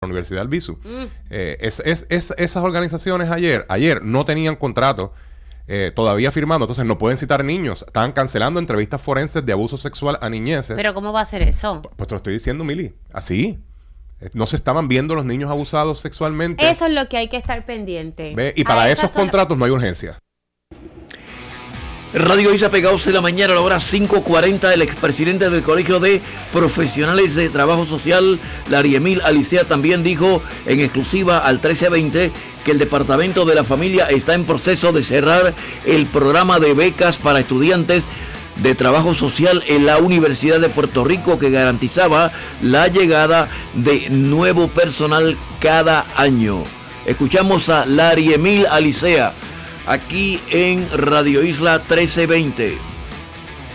la Universidad Albizu. Esas organizaciones ayer no tenían contrato todavía firmando, entonces no pueden citar niños. Estaban cancelando entrevistas forenses de abuso sexual a niñeces. ¿Pero cómo va a ser eso? Pues te lo estoy diciendo, Mili. Así. No se estaban viendo los niños abusados sexualmente. Eso es lo que hay que estar pendiente. ¿Ve? Y para esos contratos no hay urgencia. Radio Isla Pegados de la mañana, a la hora 5:40, el expresidente del Colegio de Profesionales de Trabajo Social, Lariemil Alicea, también dijo en exclusiva al 1320 que el Departamento de la Familia está en proceso de cerrar el programa de becas para estudiantes de trabajo social en la Universidad de Puerto Rico, que garantizaba la llegada de nuevo personal cada año. Escuchamos a Lariemil Alicea aquí en Radio Isla 1320.